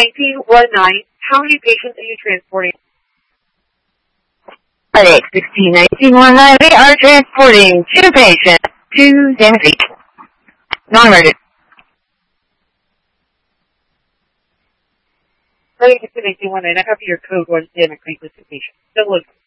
1619, how many patients are you transporting? Headache 161919, we are transporting 2 patients to San Jose. Non-emergent. Headache 161919, I copy your code 1 San Jose patient. Still looking.